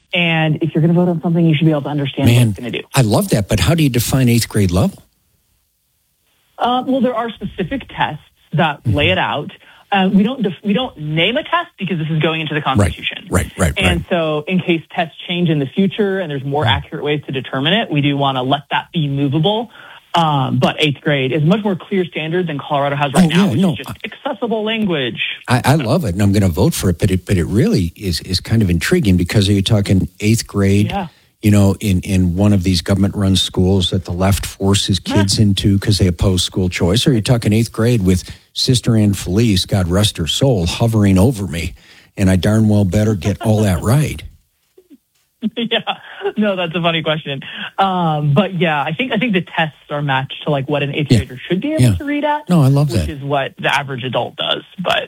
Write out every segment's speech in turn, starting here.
And if you're going to vote on something, you should be able to understand what it's going to do. I love that, but how do you define 8th grade level? Well, there are specific tests that lay it out. We don't name a test because this is going into the Constitution. Right. And so in case tests change in the future and there's more accurate ways to determine it, we do want to let that be movable. But 8th grade is much more clear standard than Colorado has right now, which is just accessible language. I love it, and I'm going to vote for it, but it really is kind of intriguing because are you talking 8th grade, in one of these government-run schools that the left forces kids into because they oppose school choice, or are you talking 8th grade with Sister Ann Felice, God rest her soul, hovering over me, and I darn well better get all that right? No, that's a funny question. But yeah, I think the tests are matched to like what an 8th grader should be able to read at. No, I love that. Which is what the average adult does. But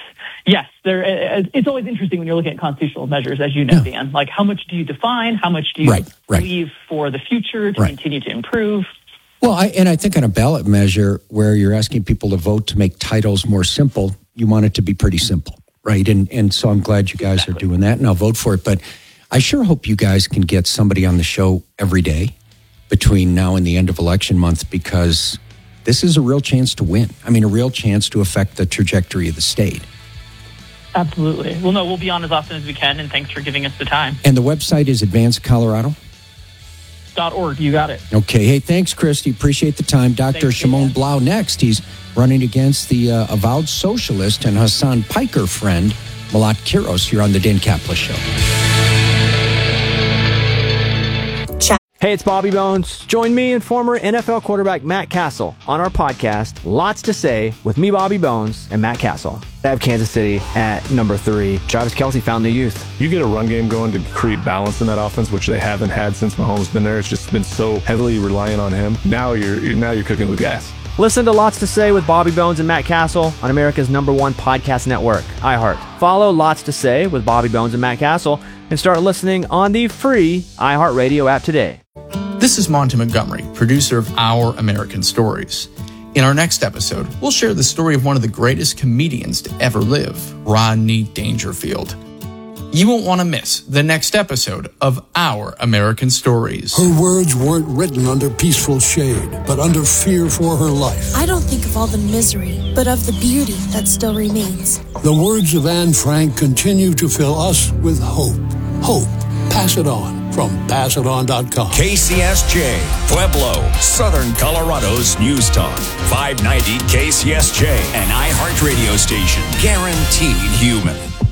it's always interesting when you're looking at constitutional measures, as you know, Dan. Like, how much do you define? How much do you leave for the future to continue to improve? Well, I think on a ballot measure where you're asking people to vote to make titles more simple, you want it to be pretty simple, right? And so I'm glad you guys are doing that, and I'll vote for it. But I sure hope you guys can get somebody on the show every day between now and the end of election month, because this is a real chance to win. I mean, a real chance to affect the trajectory of the state. Absolutely. Well, no, we'll be on as often as we can, and thanks for giving us the time. And the website is advancecolorado.org. You got it. Okay. Hey, thanks, Christy. Appreciate the time. Dr. Shimon Blau next. He's running against the avowed socialist and Hassan Piker friend, Malat Kiros, here on the Dan Kaplan Show. Hey, it's Bobby Bones. Join me and former NFL quarterback Matt Castle on our podcast, Lots to Say, with me, Bobby Bones, and Matt Castle. I have Kansas City at number 3. Travis Kelce found the youth. You get a run game going to create balance in that offense, which they haven't had since Mahomes been there. It's just been so heavily reliant on him. Now you're cooking with gas. Listen to Lots to Say with Bobby Bones and Matt Castle on America's #1 podcast network, iHeart. Follow Lots to Say with Bobby Bones and Matt Castle and start listening on the free iHeartRadio app today. This is Monty Montgomery, producer of Our American Stories. In our next episode, we'll share the story of one of the greatest comedians to ever live, Rodney Dangerfield. You won't want to miss the next episode of Our American Stories. Her words weren't written under peaceful shade, but under fear for her life. I don't think of all the misery, but of the beauty that still remains. The words of Anne Frank continue to fill us with hope. Hope. Pass it on from PassItOn.com. KCSJ, Pueblo, Southern Colorado's News Talk. 590 KCSJ, an iHeart radio station. Guaranteed human.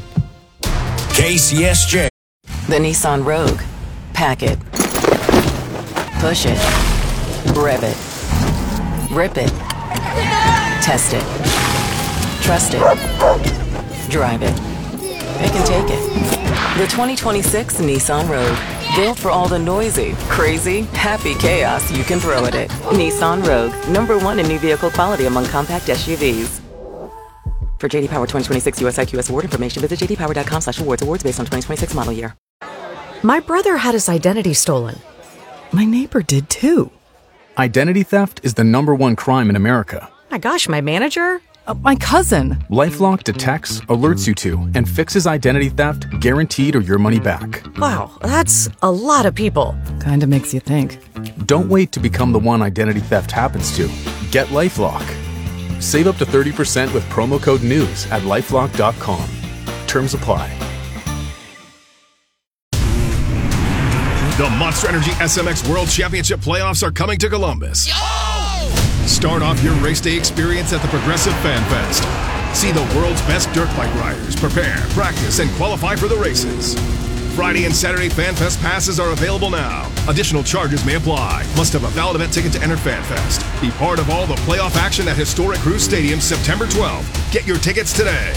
KCSJ. The Nissan Rogue. Pack it. Push it. Rev it. Rip it. Test it. Trust it. Drive it. Pick and take it. The 2026 Nissan Rogue. Built for all the noisy, crazy, happy chaos you can throw at it. Nissan Rogue. #1 in new vehicle quality among compact SUVs. For J.D. Power 2026 US IQS award information, visit jdpower.com/awards. Awards based on 2026 model year. My brother had his identity stolen. My neighbor did too. Identity theft is the #1 crime in America. My gosh, my manager? My cousin. LifeLock detects, alerts you to, and fixes identity theft guaranteed or your money back. Wow, that's a lot of people. Kinda makes you think. Don't wait to become the one identity theft happens to. Get LifeLock. Save up to 30% with promo code NEWS at LifeLock.com. Terms apply. The Monster Energy SMX World Championship playoffs are coming to Columbus. Start off your race day experience at the Progressive Fan Fest. See the world's best dirt bike riders prepare, practice, and qualify for the races. Friday and Saturday Fan Fest passes are available now. Additional charges may apply. Must have a valid event ticket to enter Fan Fest. Be part of all the playoff action at historic Cruz Stadium September 12th. Get your tickets today.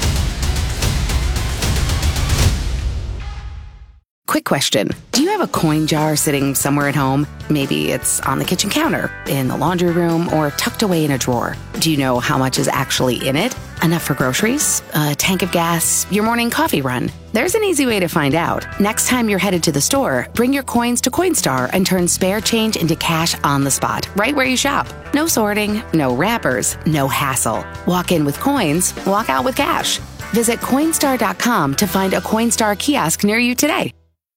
Quick question. Do you have a coin jar sitting somewhere at home? Maybe it's on the kitchen counter, in the laundry room, or tucked away in a drawer. Do you know how much is actually in it? Enough for groceries? A tank of gas? Your morning coffee run? There's an easy way to find out. Next time you're headed to the store, bring your coins to Coinstar and turn spare change into cash on the spot, right where you shop. No sorting, no wrappers, no hassle. Walk in with coins, walk out with cash. Visit Coinstar.com to find a Coinstar kiosk near you today.